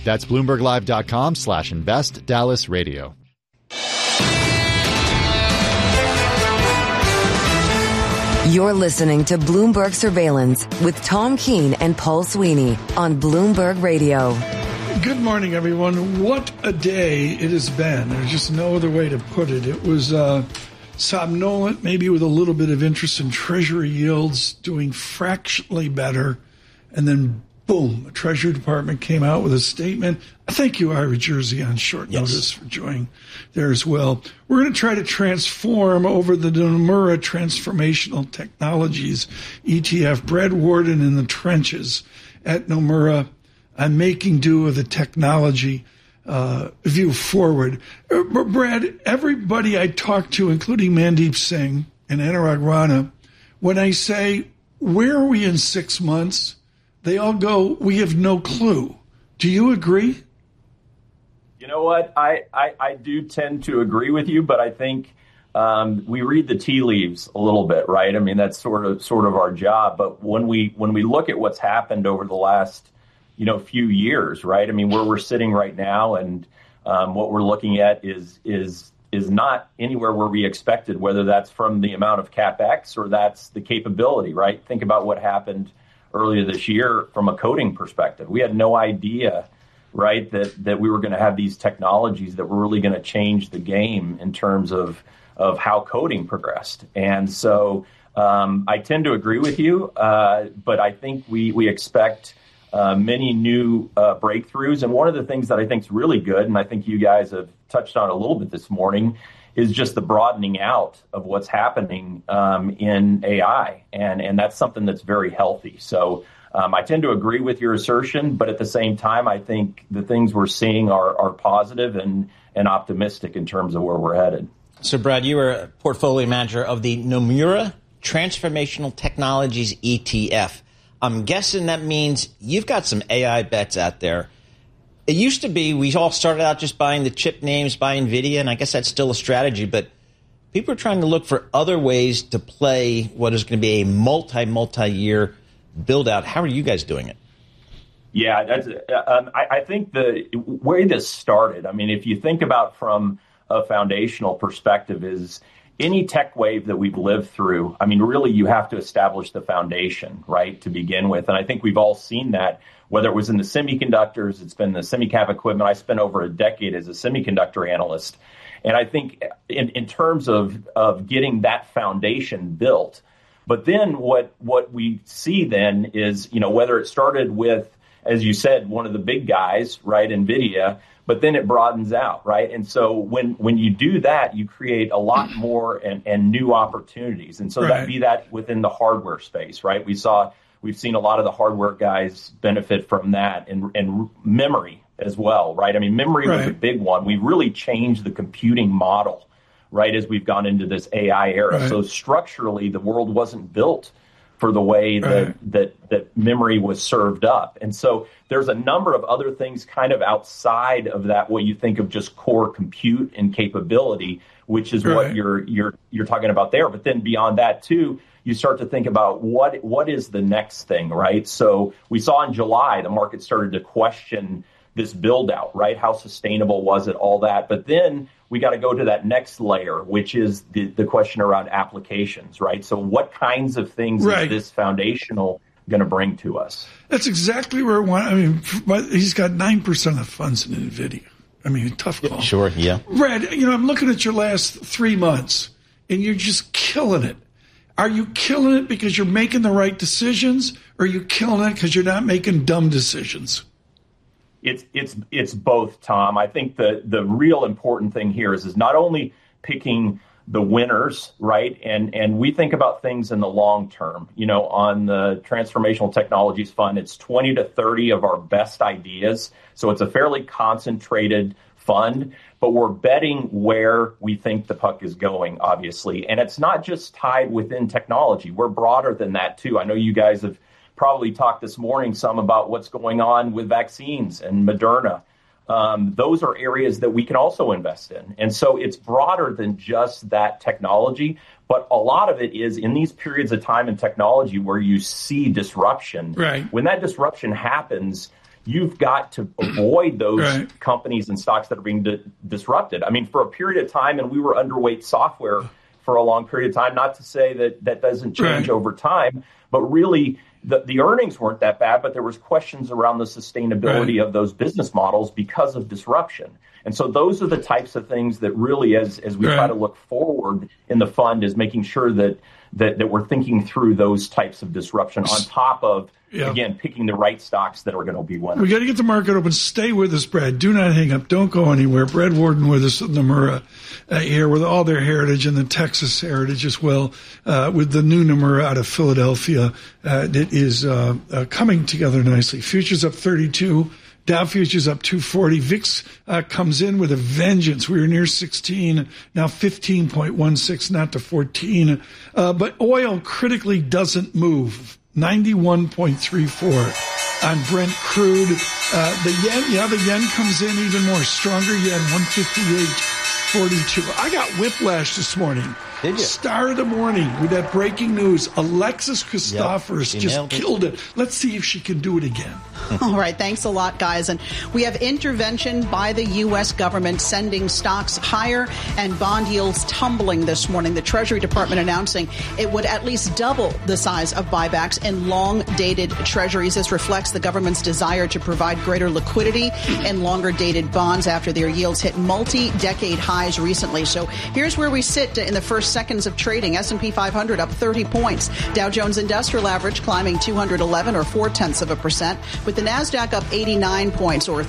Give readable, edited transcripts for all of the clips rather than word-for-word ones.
That's BloombergLive.com/invest Dallas Radio. You're listening to Bloomberg Surveillance with Tom Keene and Paul Sweeney on Bloomberg Radio. Good morning, everyone. What a day it has been. There's just no other way to put it. It was somnolent, maybe with a little bit of interest in Treasury yields doing fractionally better. And then, boom, the Treasury Department came out with a statement. Thank you, Ira Jersey, on short notice for joining there as well. We're going to try to transform over the Nomura Transformational Technologies ETF. Brad Warden in the trenches at Nomura. I'm making do with the technology view forward. Brad, everybody I talk to, including Mandeep Singh and Anurag Rana, when I say, where are we in 6 months? They all go, we have no clue. Do you agree? You know what? I do tend to agree with you, but I think we read the tea leaves a little bit, right? I mean, that's sort of our job. But when we look at what's happened over the last few years, right? I mean, where we're sitting right now, and what we're looking at is not anywhere where we expected, whether that's from the amount of CapEx or that's the capability, right? Think about what happened earlier this year from a coding perspective. We had no idea, right, that we were going to have these technologies that were really going to change the game in terms of how coding progressed. And so I tend to agree with you, but I think we expect many new breakthroughs. And one of the things that I think is really good, and I think you guys have touched on a little bit this morning, is just the broadening out of what's happening in AI. And that's something that's very healthy. So I tend to agree with your assertion, but at the same time, I think the things we're seeing are positive and optimistic in terms of where we're headed. So, Brad, you were a portfolio manager of the Nomura Transformational Technologies ETF. I'm guessing that means you've got some AI bets out there. It used to be we all started out just buying the chip names, buying NVIDIA, and I guess that's still a strategy. But people are trying to look for other ways to play what is going to be a multi-year build-out. How are you guys doing it? Yeah, that's. I think the way this started, I mean, if you think about from a foundational perspective, is any tech wave that we've lived through, I mean, really, you have to establish the foundation, right, to begin with. And I think we've all seen that, whether it was in the semiconductors, it's been the semicap equipment. I spent over a decade as a semiconductor analyst. And I think in terms of getting that foundation built, but then what we see then is, whether it started with, as you said, one of the big guys, right, NVIDIA, but then it broadens out, right? And so when you do that, you create a lot more and new opportunities. And so that'd be that within the hardware space, right? We've seen a lot of the hardware guys benefit from that, and memory as well, right? I mean, memory was a big one. We really changed the computing model, right, as we've gone into this AI era. Right. So structurally, the world wasn't built for the way that memory was served up. And so there's a number of other things kind of outside of that, what you think of just core compute and capability, which is what you're talking about there. But then beyond that, too, you start to think about what is the next thing, right? So we saw in July, the market started to question this build out, right? How sustainable was it, all that. But then we got to go to that next layer, which is the question around applications, right? So what kinds of things is this foundational going to bring to us? That's exactly where I want. I mean, he's got 9% of the funds in NVIDIA. I mean, tough call. Sure, yeah. Brad, I'm looking at your last 3 months, and you're just killing it. Are you killing it because you're making the right decisions, or are you killing it because you're not making dumb decisions? It's both, Tom. I think the real important thing here is not only picking the winners, right? And we think about things in the long term. On the Transformational Technologies Fund, it's 20 to 30 of our best ideas. So it's a fairly concentrated fund, but we're betting where we think the puck is going, obviously. And it's not just tied within technology. We're broader than that, too. I know you guys have probably talked this morning some about what's going on with vaccines and Moderna. those are areas that we can also invest in. And so it's broader than just that technology, but a lot of it is in these periods of time in technology where you see disruption. Right. When that disruption happens, you've got to avoid those companies and stocks that are being disrupted. I mean, for a period of time, and we were underweight software for a long period of time, not to say that that doesn't change over time, but really the earnings weren't that bad, but there was questions around the sustainability of those business models because of disruption. And so those are the types of things that really, as we try to look forward in the fund, is making sure that we're thinking through those types of disruption on top of, again, picking the right stocks that are going to be winners. We got to get the market open. Stay with us, Brad. Do not hang up. Don't go anywhere. Brad Warden with us at Nomura here with all their heritage and the Texas heritage as well, with the new Nomura out of Philadelphia that is coming together nicely. Futures up 32. Dow futures up 240. VIX comes in with a vengeance. We were near 16, now 15.16, not to 14. But oil critically doesn't move. 91.34 on Brent crude. The yen comes in even more. Stronger yen, 158.42. I got whiplash this morning. Did you? Star of the morning with that breaking news. Alexis Christoforous just killed it. Let's see if she can do it again. All right. Thanks a lot, guys. And we have intervention by the U.S. government sending stocks higher and bond yields tumbling this morning. The Treasury Department announcing it would at least double the size of buybacks in long-dated treasuries. This reflects the government's desire to provide greater liquidity in longer-dated bonds after their yields hit multi-decade highs recently. So here's where we sit in the first seconds of trading. S&P 500 up 30 points. Dow Jones Industrial Average climbing 211 or 0.4%, with the NASDAQ up 89 points or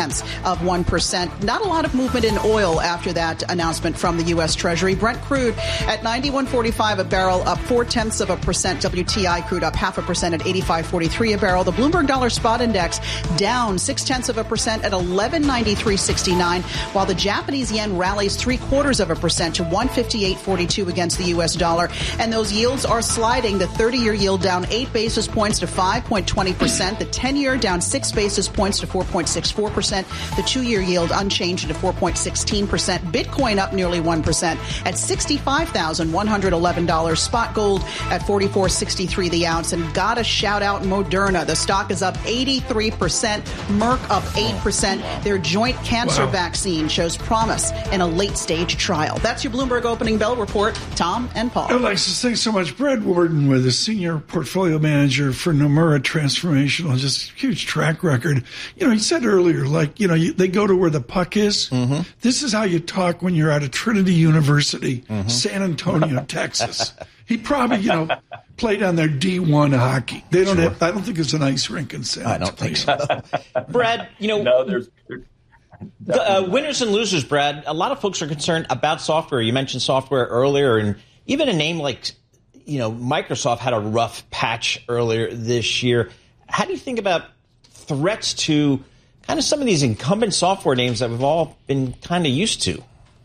0.3%. Not a lot of movement in oil after that announcement from the U.S. Treasury. Brent crude at 91.45 a barrel, up 0.4%. WTI crude up 0.5% at 85.43 a barrel. The Bloomberg Dollar Spot Index down 0.6% at 1193.69, while the Japanese yen rallies 0.75% to 158.42 against the U.S. dollar. And those yields are sliding. The 30-year yield down 8 basis points to 5.20%. The 10-year down 6 basis points to 4.64%. The 2-year yield unchanged at 4.16%. Bitcoin up nearly 1% at $65,111. Spot gold at $44.63 the ounce. And gotta shout out Moderna. The stock is up 83%. Merck up 8%. Their joint cancer vaccine shows promise in a late-stage trial. That's your Bloomberg Opening Bell report. Tom and Paul. Alexis, thanks so much. Brad Warden with us, Senior Portfolio Manager for Nomura Transformational. Just huge track record. You know, he said earlier, they go to where the puck is. Mm-hmm. This is how you talk when you're out of Trinity University, San Antonio, Texas. He probably, played on their D1 hockey. They don't have, I don't think it's an ice rink in San Antonio. I don't think so. Brad, No, there's winners and losers, Brad. A lot of folks are concerned about software. You mentioned software earlier, and even a name like, Microsoft had a rough patch earlier this year. How do you think about threats to kind of some of these incumbent software names that we've all been kind of used to?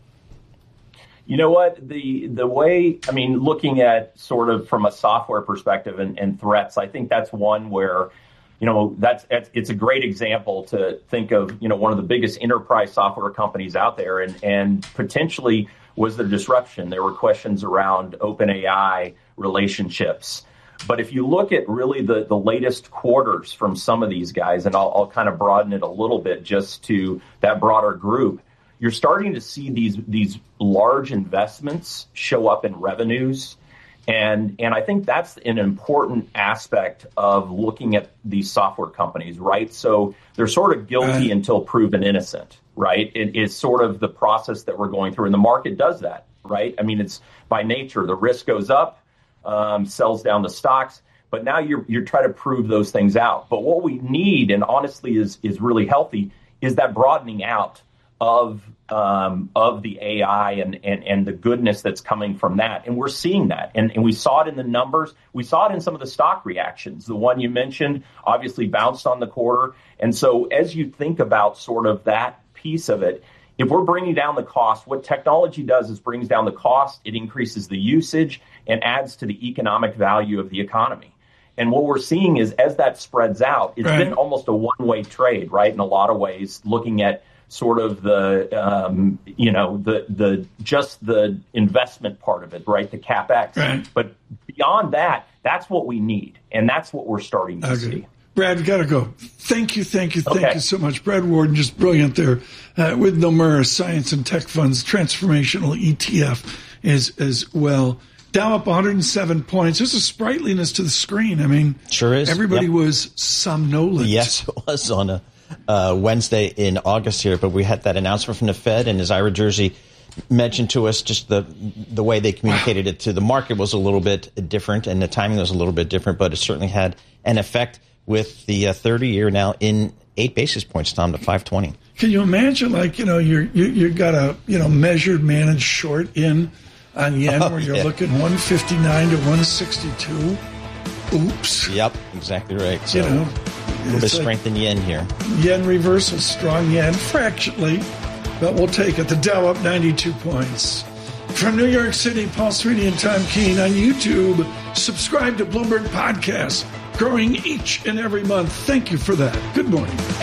You know what? The way, looking at sort of from a software perspective and threats, I think that's one where, it's a great example to think of, one of the biggest enterprise software companies out there and potentially was the disruption. There were questions around OpenAI relationships. But if you look at really the latest quarters from some of these guys, and I'll kind of broaden it a little bit just to that broader group, you're starting to see these large investments show up in revenues. And I think that's an important aspect of looking at these software companies, right? So they're sort of guilty until proven innocent, right? It is sort of the process that we're going through. And the market does that, right? It's by nature. The risk goes up, sells down the stocks. But now you're trying to prove those things out. But what we need, and honestly is really healthy, is that broadening out of the AI and the goodness that's coming from that. And we're seeing that. And we saw it in the numbers. We saw it in some of the stock reactions. The one you mentioned obviously bounced on the quarter. And so as you think about sort of that piece of it, if we're bringing down the cost, what technology does is brings down the cost, it increases the usage, and adds to the economic value of the economy. And what we're seeing is as that spreads out, it's been almost a one-way trade, right? In a lot of ways, looking at sort of the just the investment part of it, right? The CapEx. Right. But beyond that, that's what we need. And that's what we're starting to see. Brad, we got to go. Thank you so much. Brad Warden, just brilliant there with Nomura Science and Tech Fund's transformational ETF as well. Dow up 107 points. There's a sprightliness to the screen. I mean, sure is. Everybody was somnolent. Yes, it was on a Wednesday in August here, but we had that announcement from the Fed, and as Ira Jersey mentioned to us, just the way they communicated it to the market was a little bit different, and the timing was a little bit different, but it certainly had an effect with the 30-year now in 8 basis points, Tom, to 520. Can you imagine, you got a measured, managed short in on yen where you're looking 159 to 162? Oops. Yep, exactly right. So, a little bit of strength in yen here. Yen reversal, strong yen, fractionally, but we'll take it. The Dow up 92 points. From New York City, Paul Sweeney and Tom Keene on YouTube. Subscribe to Bloomberg Podcast, growing each and every month. Thank you for that. Good morning.